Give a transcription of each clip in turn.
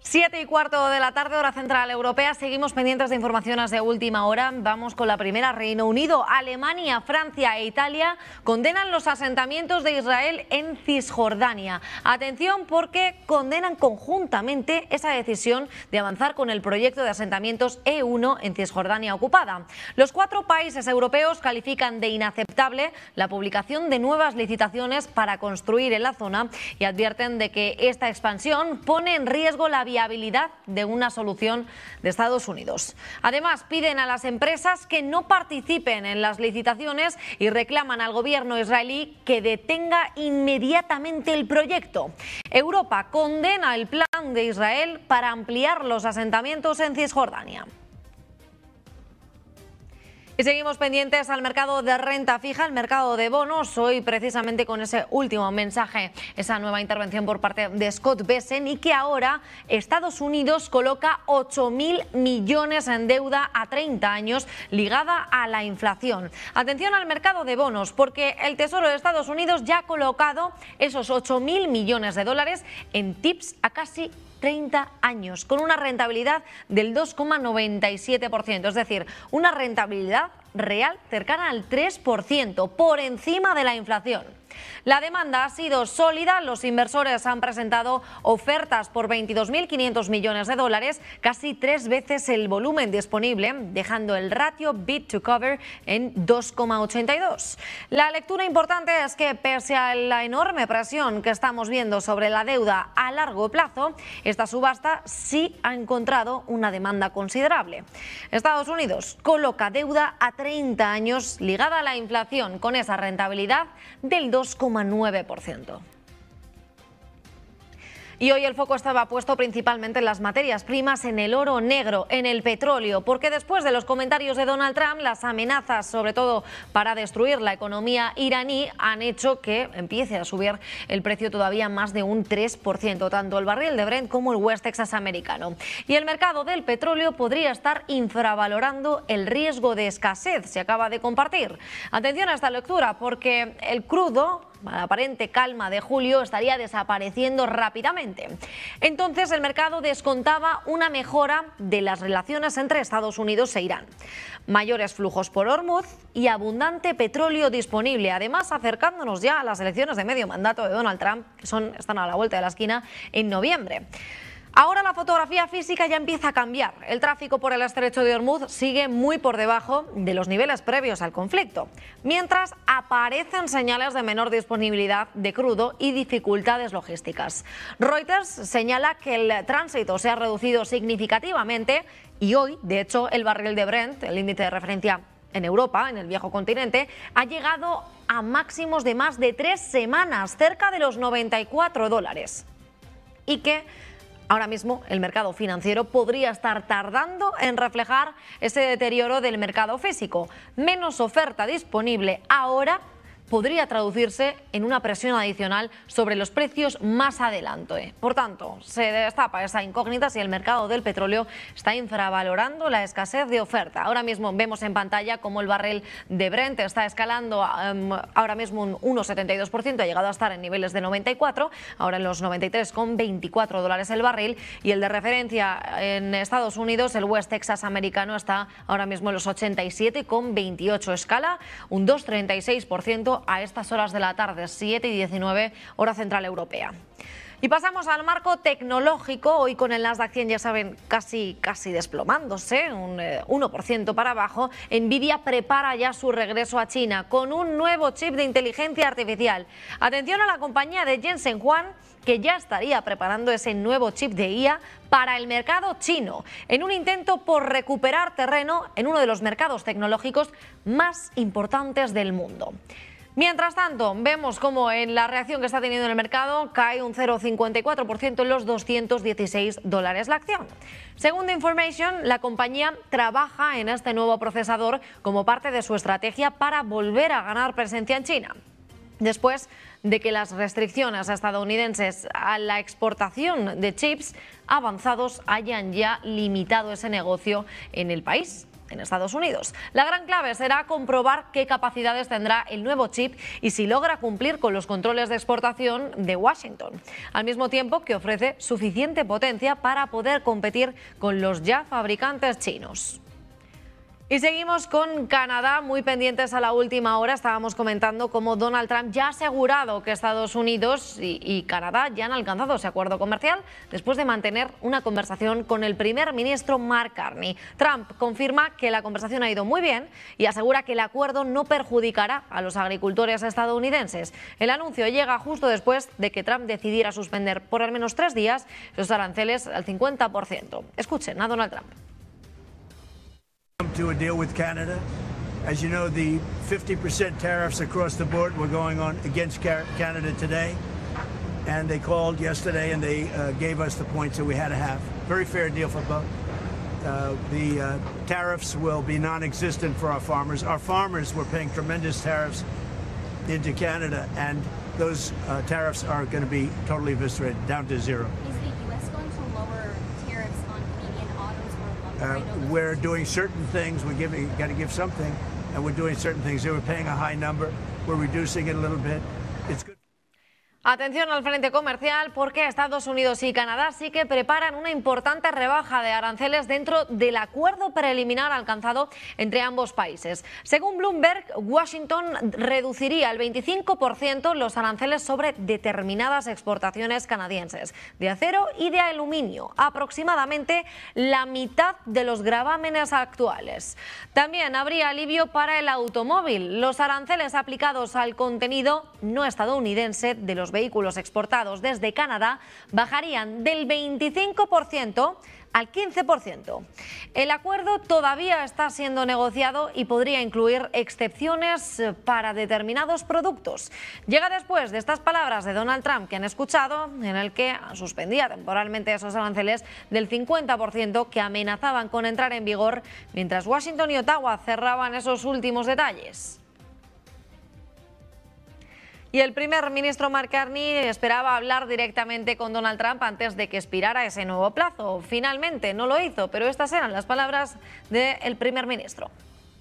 7:15 de la tarde, hora central europea. Seguimos pendientes de informaciones de última hora. Vamos con la primera. Reino Unido, Alemania, Francia e Italia condenan los asentamientos de Israel en Cisjordania. Atención, porque condenan conjuntamente esa decisión de avanzar con el proyecto de asentamientos E1 en Cisjordania ocupada. Los 4 países europeos califican de inaceptable la publicación de nuevas licitaciones para construir en la zona y advierten de que esta expansión pone en riesgo la viabilidad de una solución de Estados Unidos. Además, piden a las empresas que no participen en las licitaciones y reclaman al gobierno israelí que detenga inmediatamente el proyecto. Europa condena el plan de Israel para ampliar los asentamientos en Cisjordania. Y seguimos pendientes al mercado de renta fija, el mercado de bonos, hoy precisamente con ese último mensaje, esa nueva intervención por parte de Scott Bessent, y que ahora Estados Unidos coloca 8.000 millones en deuda a 30 años ligada a la inflación. Atención al mercado de bonos, porque el Tesoro de Estados Unidos ya ha colocado esos 8.000 millones de dólares en TIPS a casi 30 años, con una rentabilidad del 2,97%, es decir, una rentabilidad real cercana al 3%, por encima de la inflación. La demanda ha sido sólida, los inversores han presentado ofertas por 22.500 millones de dólares, casi 3 veces el volumen disponible, dejando el ratio bid to cover en 2,82. La lectura importante es que, pese a la enorme presión que estamos viendo sobre la deuda a largo plazo, esta subasta sí ha encontrado una demanda considerable. Estados Unidos coloca deuda a 30 años ligada a la inflación, con esa rentabilidad del 2,9%. Y hoy el foco estaba puesto principalmente en las materias primas, en el oro negro, en el petróleo, porque después de los comentarios de Donald Trump, las amenazas, sobre todo para destruir la economía iraní, han hecho que empiece a subir el precio todavía más de un 3%, tanto el barril de Brent como el West Texas americano. Y el mercado del petróleo podría estar infravalorando el riesgo de escasez, se acaba de compartir. Atención a esta lectura, porque el crudo, la aparente calma de julio, estaría desapareciendo rápidamente. Entonces el mercado descontaba una mejora de las relaciones entre Estados Unidos e Irán. Mayores flujos por Hormuz y abundante petróleo disponible, además acercándonos ya a las elecciones de medio mandato de Donald Trump, que están a la vuelta de la esquina en noviembre. Ahora la fotografía física ya empieza a cambiar. El tráfico por el estrecho de Hormuz sigue muy por debajo de los niveles previos al conflicto, mientras aparecen señales de menor disponibilidad de crudo y dificultades logísticas. Reuters señala que el tránsito se ha reducido significativamente y hoy, de hecho, el barril de Brent, el índice de referencia en Europa, en el viejo continente, ha llegado a máximos de más de 3 semanas, cerca de los $94. Y que ahora mismo el mercado financiero podría estar tardando en reflejar ese deterioro del mercado físico. Menos oferta disponible ahora podría traducirse en una presión adicional sobre los precios más adelante. Por tanto, se destapa esa incógnita si el mercado del petróleo está infravalorando la escasez de oferta. Ahora mismo vemos en pantalla cómo el barril de Brent está escalando ahora mismo un 1,72%, ha llegado a estar en niveles de 94, ahora en los $93,24 el barril, y el de referencia en Estados Unidos, el West Texas americano, está ahora mismo en los 87,28, escala un 2,36% a estas horas de la tarde, 7:19, hora central europea. Y pasamos al marco tecnológico, hoy con el Nasdaq 100, ya saben, casi desplomándose, un 1% para abajo. Nvidia prepara ya su regreso a China con un nuevo chip de inteligencia artificial. Atención a la compañía de Jensen Huang, que ya estaría preparando ese nuevo chip de IA para el mercado chino, en un intento por recuperar terreno en uno de los mercados tecnológicos más importantes del mundo. Mientras tanto, vemos cómo en la reacción que está teniendo el mercado cae un 0,54% en los $216 la acción. Según The Information, la compañía trabaja en este nuevo procesador como parte de su estrategia para volver a ganar presencia en China, después de que las restricciones estadounidenses a la exportación de chips avanzados hayan ya limitado ese negocio en el país. en Estados Unidos. La gran clave será comprobar qué capacidades tendrá el nuevo chip y si logra cumplir con los controles de exportación de Washington, al mismo tiempo que ofrece suficiente potencia para poder competir con los ya fabricantes chinos. Y seguimos con Canadá, muy pendientes a la última hora. Estábamos comentando cómo Donald Trump ya ha asegurado que Estados Unidos y Canadá ya han alcanzado ese acuerdo comercial después de mantener una conversación con el primer ministro Mark Carney. Trump confirma que la conversación ha ido muy bien y asegura que el acuerdo no perjudicará a los agricultores estadounidenses. El anuncio llega justo después de que Trump decidiera suspender por al menos 3 días los aranceles al 50%. Escuchen a Donald Trump. To a deal with Canada. As you know, the 50% tariffs across the board were going on against Canada today, and they called yesterday and they gave us the points that we had to have. Very fair deal for both. The tariffs will be non-existent for our farmers. Our farmers were paying tremendous tariffs into Canada, and those tariffs are going to be totally eviscerated, down to zero. We're doing certain things. We're got to give something, and we're doing certain things. They were paying a high number. We're reducing it a little bit. It's good. Atención al frente comercial porque Estados Unidos y Canadá sí que preparan una importante rebaja de aranceles dentro del acuerdo preliminar alcanzado entre ambos países. Según Bloomberg, Washington reduciría al 25% los aranceles sobre determinadas exportaciones canadienses de acero y de aluminio, aproximadamente la mitad de los gravámenes actuales. También habría alivio para el automóvil. Los aranceles aplicados al contenido no estadounidense de los vehículos exportados desde Canadá bajarían del 25% al 15%. El acuerdo todavía está siendo negociado y podría incluir excepciones para determinados productos. Llega después de estas palabras de Donald Trump que han escuchado, en el que suspendía temporalmente esos aranceles del 50% que amenazaban con entrar en vigor mientras Washington y Ottawa cerraban esos últimos detalles. Y el primer ministro Mark Carney esperaba hablar directamente con Donald Trump antes de que expirara ese nuevo plazo. Finalmente no lo hizo, pero estas eran las palabras del primer ministro.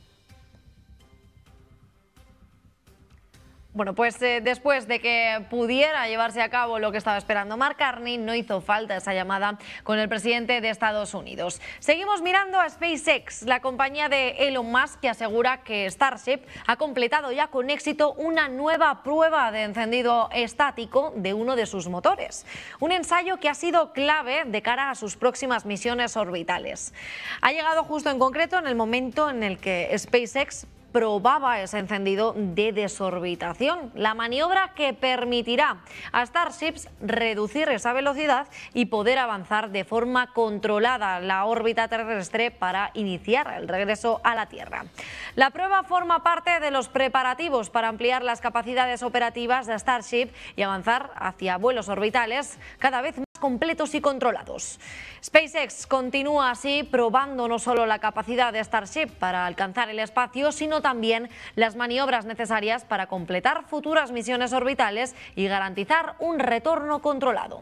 Bueno, pues después de que pudiera llevarse a cabo lo que estaba esperando Mark Carney, no hizo falta esa llamada con el presidente de Estados Unidos. Seguimos mirando a SpaceX, la compañía de Elon Musk, que asegura que Starship ha completado ya con éxito una nueva prueba de encendido estático de uno de sus motores. Un ensayo que ha sido clave de cara a sus próximas misiones orbitales. Ha llegado justo en concreto en el momento en el que SpaceX probaba ese encendido de desorbitación, la maniobra que permitirá a Starships reducir esa velocidad y poder avanzar de forma controlada la órbita terrestre para iniciar el regreso a la Tierra. La prueba forma parte de los preparativos para ampliar las capacidades operativas de Starship y avanzar hacia vuelos orbitales cada vez más completos y controlados. SpaceX continúa así probando no solo la capacidad de Starship para alcanzar el espacio, sino también las maniobras necesarias para completar futuras misiones orbitales y garantizar un retorno controlado.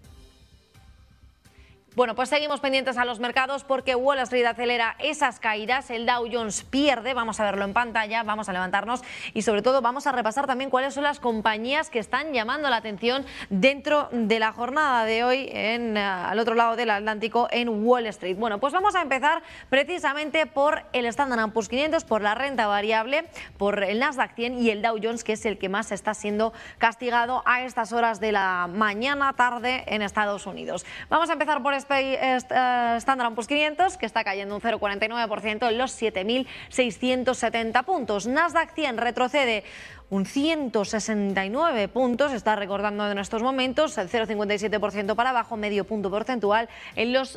Bueno, pues seguimos pendientes a los mercados porque Wall Street acelera esas caídas, el Dow Jones pierde, vamos a verlo en pantalla, vamos a levantarnos y sobre todo vamos a repasar también cuáles son las compañías que están llamando la atención dentro de la jornada de hoy al otro lado del Atlántico en Wall Street. Bueno, pues vamos a empezar precisamente por el Standard & Poor's 500, por la renta variable, por el Nasdaq 100 y el Dow Jones, que es el que más está siendo castigado a estas horas de la mañana tarde en Estados Unidos. Vamos a empezar por Standard & Poor's 500, que está cayendo un 0,49% en los 7.670 puntos. Nasdaq 100 retrocede un 169 puntos, está recordando en estos momentos, el 0,57% para abajo, medio punto porcentual en los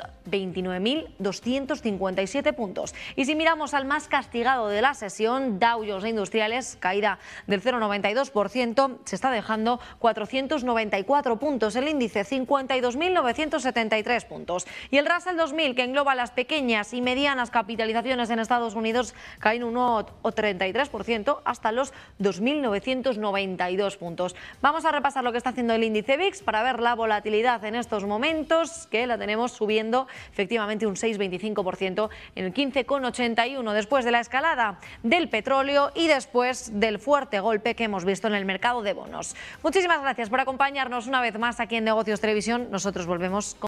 29.257 puntos. Y si miramos al más castigado de la sesión, Dow Jones Industriales, caída del 0,92%, se está dejando 494 puntos, el índice 52.973 puntos. Y el Russell 2000, que engloba las pequeñas y medianas capitalizaciones en Estados Unidos, cae un 1,33% hasta los 2.000 15.992 puntos. Vamos a repasar lo que está haciendo el índice VIX para ver la volatilidad en estos momentos, que la tenemos subiendo efectivamente un 6,25% en el 15,81 después de la escalada del petróleo y después del fuerte golpe que hemos visto en el mercado de bonos. Muchísimas gracias por acompañarnos una vez más aquí en Negocios Televisión. Nosotros volvemos con